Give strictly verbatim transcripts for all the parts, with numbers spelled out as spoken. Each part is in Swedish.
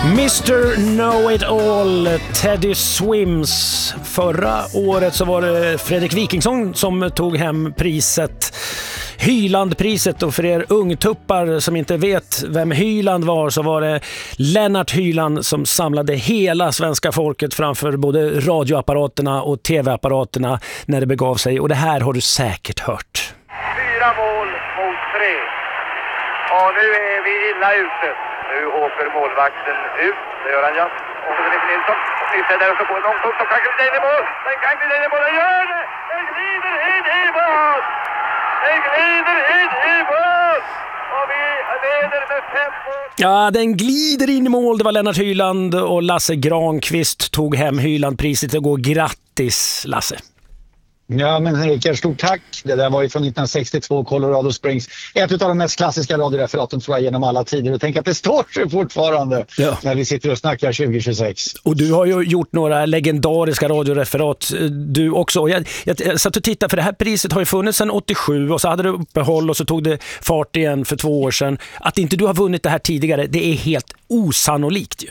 mister Know-It-All, Teddy Swims. Förra året så var det Fredrik Wikingsson som tog hem priset, Hyland-priset. Och för er ungtuppar som inte vet vem Hyland var, så var det Lennart Hyland som samlade hela svenska folket framför både radioapparaterna och tv-apparaterna när det begav sig. Och det här har du säkert hört. Fyra mål mot tre. Och nu är vi illa ute. Nu åker målvakten ut. Det gör han, ja. Och så är det Nilsson. Och Nilsson där uppe på en långpunkt. Och kan glida in i mål. Den kan glida in i mål. Den gör det! Den glider in i mål! Den glider in i mål! Och vi leder med fem mål. Ja, den glider in i mål. Det var Lennart Hyland och Lasse Granqvist tog hem Hyland-priset. Och går grattis, Lasse. Ja, men Eker, stort tack. Det där var ju från nittonhundrasextiotvå, Colorado Springs. Ett av de mest klassiska radioreferaten tror jag genom alla tider. Och tänk att det står sig fortfarande ja. när vi sitter och snackar tjugo tjugosex. Och du har ju gjort några legendariska radioreferat du också. Jag, jag, jag satt och tittade, för det här priset har ju funnits sedan åttiosju och så hade det uppehåll och så tog det fart igen för två år sedan. Att inte du har vunnit det här tidigare, det är helt osannolikt ju.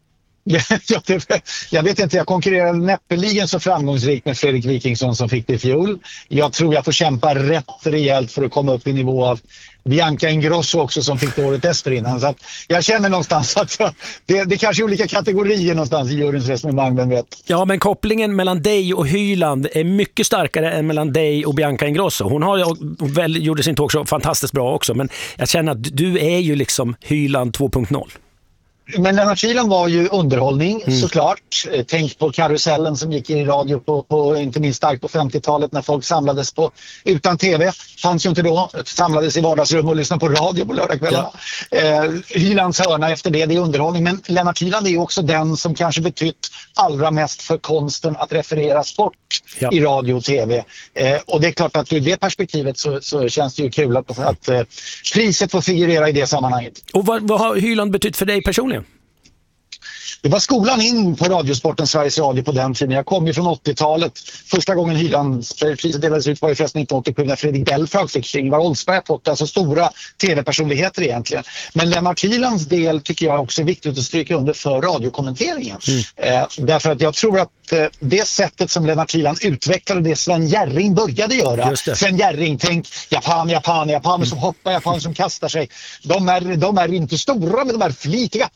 Jag vet inte, jag konkurrerade näppeligen så framgångsrikt med Fredrik Wikingsson som fick det i fjol. Jag tror jag får kämpa rätt rejält för att komma upp i nivå av Bianca Ingrosso också som fick det året dessförinnan. Så att jag känner någonstans att jag, det, det kanske är olika kategorier någonstans i juryns resonemang, vem vet. Ja, men kopplingen mellan dig och Hyland är mycket starkare än mellan dig och Bianca Ingrosso. Hon har ju väl gjorde sin talkshow fantastiskt bra också, men jag känner att du är ju liksom Hyland två punkt noll. Men Lennart Hyland var ju underhållning, mm. såklart. Tänk på karusellen som gick i radio på, på inte minst starkt på femtiotalet när folk samlades på utan tv. Fanns ju inte då. Samlades i vardagsrum och lyssnade på radio på lördagskvällarna. Ja. Eh, Hylands hörna efter det, det är underhållning. Men Lennart Hyland är ju också den som kanske betytt allra mest för konsten att referera sport ja. i radio och tv. Eh, och det är klart att ur det perspektivet så, så känns det ju kul att, att eh, priset får figurera i det sammanhanget. Och vad, vad har Hyland betytt för dig personligen? Det var skolan in på Radiosporten Sveriges Radio på den tiden. Jag kom ju från åttiotalet. Första gången Hylandspriset delades ut var ju förresten nittonhundraåttiosju när Fredrik Belfrage fick Ingvar Oldsberg fått, alltså stora tv-personligheter egentligen. Men Lennart Hylands del tycker jag också är viktigt att stryka under för radiokommenteringen. Mm. Eh, därför att jag tror att eh, det sättet som Lennart Hyland utvecklade det Sven Jerring började göra. Sven Jerring, tänk Japan, Japan, Japan mm. som hoppar, Japan som kastar sig. De är, de är inte stora men de är flitiga.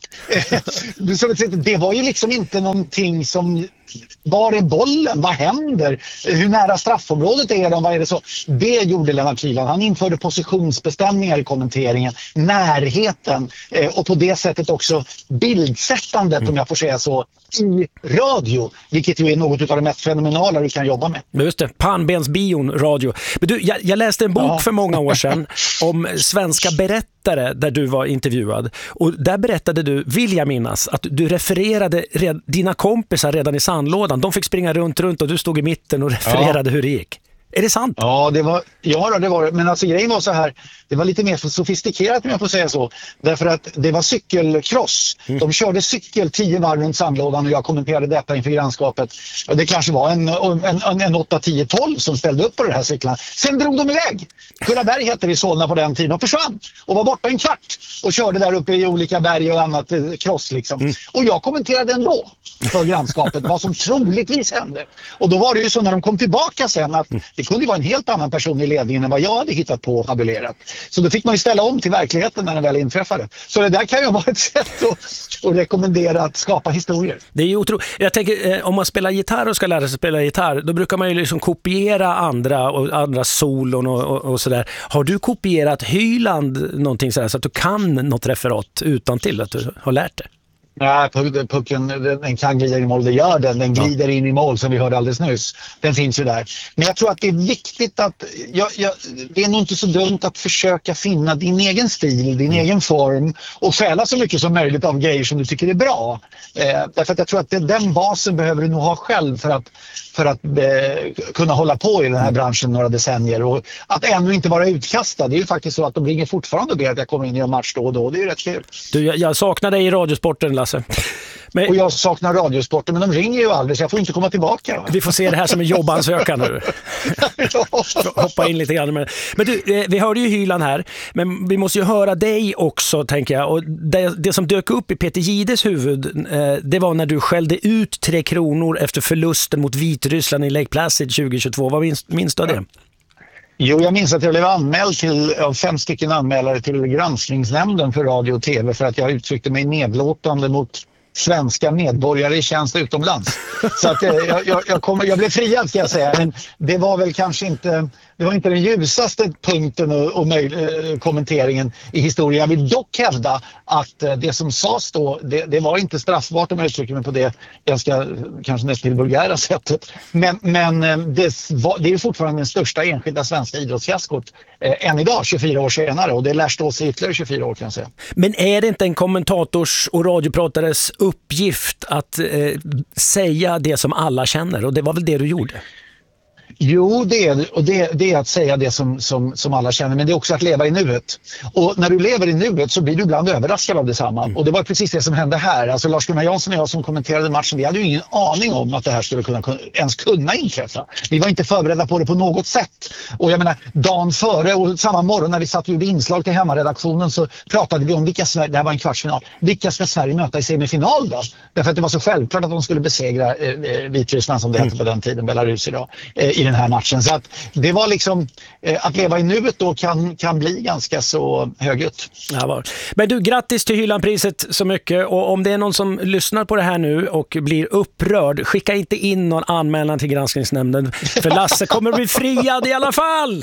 Så det var ju liksom inte någonting som var är bollen, vad händer, hur nära straffområdet är de, vad är det så. Det gjorde Lennart Hyland. Han införde positionsbestämningar i kommenteringen, närheten eh, och på det sättet också bildsättandet mm. om jag får säga så i radio, vilket ju är något av det mest fenomenala vi kan jobba med. Just det, pannbensbion radio. Men du, jag, jag läste en bok ja. för många år sedan om svenska berättare där du var intervjuad och där berättade du, vill jag minnas, att du refererade red, dina kompisar redan i sandlådan. De fick springa runt runt och du stod i mitten och refererade ja. hur det gick. Är det sant? Ja, det var, ja det var men alltså grejen var så här, det var lite mer sofistikerat om jag får säga så. Därför att det var cykelcross. Mm. De körde cykel tio varv runt sandlådan och jag kommenterade detta inför grannskapet. Och det kanske var en, en, en, en åtta, tio, tolv som ställde upp på det här cyklarna. Sen drog de iväg. Kullaberg hette det i Solna på den tiden och försvann. Och var borta en kvart och körde där uppe i olika berg och annat eh, cross liksom. Mm. Och jag kommenterade ändå för grannskapet vad som troligtvis hände. Och då var det ju så när de kom tillbaka sen att mm. det kunde vara en helt annan person i ledningen än vad jag hade hittat på och fabulerat. Så då fick man ju ställa om till verkligheten när den väl inträffade. Så det där kan ju vara ett sätt att, att rekommendera att skapa historier. Det är ju otroligt. Jag tänker, eh, om man spelar gitarr och ska lära sig spela gitarr, då brukar man ju liksom kopiera andra och andra solon och, och, och sådär. Har du kopierat Hyland någonting sådär så att du kan något referat utan till att du har lärt det? Nej, pucken den kan glida in i mål, det gör den. Den glider in i mål som vi hörde alldeles nyss. Den finns ju där. Men jag tror att det är viktigt att, jag, jag, det är nog inte så dumt att försöka finna din egen stil, din mm. egen form och stjäla så mycket som möjligt av grejer som du tycker är bra. Eh, därför att jag tror att det, den basen behöver du nog ha själv för att, för att eh, kunna hålla på i den här branschen några decennier. Och att ännu inte vara utkastad, det är ju faktiskt så att de ringer fortfarande och ber att jag kommer in i en match då och då. Det är ju rätt kul. Du, jag, jag saknar dig i radiosporten, Lasse. Men, och jag saknar radiosporten, men de ringer ju aldrig så jag får inte komma tillbaka. Vi får se det här som en jobbansökan nu. Hoppa in lite grann. Men, men du, vi hörde ju Hyland här, men vi måste ju höra dig också, tänker jag. Och det, det som dök upp i Peter Gides huvud, det var när du skällde ut Tre Kronor efter förlusten mot Vitryssland i Lake Placid tjugohundratjugotvå. Vad minns, minns du av det? Jo, jag minns att jag blev anmäld till, av fem stycken anmälare till granskningsnämnden för radio och tv för att jag uttryckte mig nedlåtande mot svenska medborgare i tjänst utomlands. Så att jag, jag, jag, kom, jag blev friad, ska jag säga. Men det var väl kanske inte, det var inte den ljusaste punkten och, och möj, eh, kommenteringen i historien. Jag vill dock hävda att eh, det som sades då, det, det var inte straffbart om jag uttrycker mig på det ganska, kanske nästan vulgära sättet. Men, men eh, det, var, det är fortfarande den största enskilda svenska idrottsfiaskot eh, än idag, tjugofyra år senare. Och det lär stå sig ytterligare tjugofyra år, kan jag säga. Men är det inte en kommentators och radiopratares uppgift att eh, säga det som alla känner? Och det var väl det du gjorde? Jo, det är, och det, det är att säga det som, som, som alla känner, men det är också att leva i nuet. Och när du lever i nuet så blir du ibland överraskad av detsamma. Mm. Och det var precis det som hände här. Alltså Lars-Gunnar Jansson och jag som kommenterade matchen, vi hade ju ingen aning om att det här skulle kunna, ens kunna inträffa. Vi var inte förberedda på det på något sätt. Och jag menar, dagen före och samma morgon när vi satt och gjorde inslag till hemmaredaktionen så pratade vi om vilka Sverige, det här var en kvartsfinal, vilka ska Sverige möta i semifinal då? Därför att det var så självklart att de skulle besegra eh, Vitryssland, som det hette på den tiden, Belarus idag, eh, i den här matchen. Så att det var liksom, eh, att leva i nuet då kan, kan bli ganska så högljutt. Ja, men du, grattis till Hylandpriset så mycket, och om det är någon som lyssnar på det här nu och blir upprörd, skicka inte in någon anmälan till granskningsnämnden, för Lasse kommer bli friad i alla fall.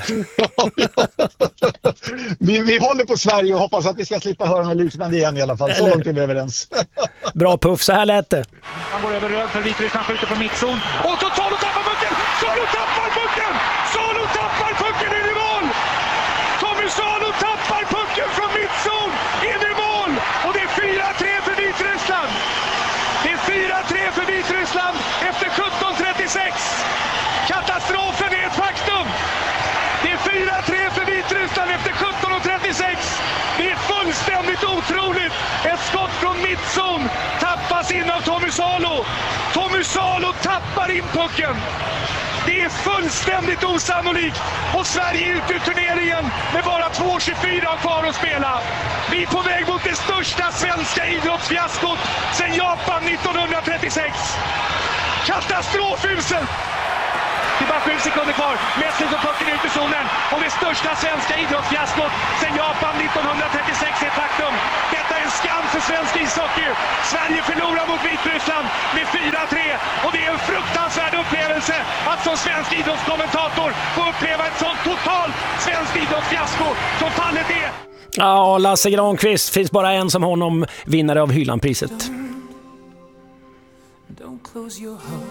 vi, vi håller på Sverige och hoppas att vi ska slippa höra något liknande igen i alla fall. Så Eller... långt är vi överens. Bra Puff, så här lät det. Han går över röd för Vitryssland, skjuter på mittzon. Och så Salo tappar pucken! Salo tappar pucken! Salo tappar pucken in i mål! Tommy Salo tappar pucken från mittzon in i mål! Och det är fyra tre för Vitryssland! Det är fyra tre för Vitryssland efter sjutton trettiosex! Katastrofen är ett faktum! Det är fyra tre för Vitryssland efter sjutton trettiosex! Det är fullständigt otroligt! Ett skott från mittzon tappas in av Tommy Salo! Tommy Salo tappar in pucken! Det är fullständigt osannolikt, och Sverige är ute ur turneringen med bara två tjugofyra kvar att spela. Vi är på väg mot det största svenska idrottsfiaskot sedan Japan nittonhundratrettiosex. Katastrofuselt! Det är bara sju sekunder kvar. Messi får pucken ut i zonen. Och det största svenska idrottsfiaskot sedan Japan nittonhundratrettiosex är ett faktum. Detta är en skam för svensk ishockey. Sverige förlorar mot Vitryssland med fyra tre. Och det är en fruktansvärd upplevelse att som svensk idrottskommentator få uppleva ett sånt totalt svenskt idrottsfiasko som fallet är. Ja, Lasse Granqvist, finns bara en som honom, vinnare av Hylandpriset.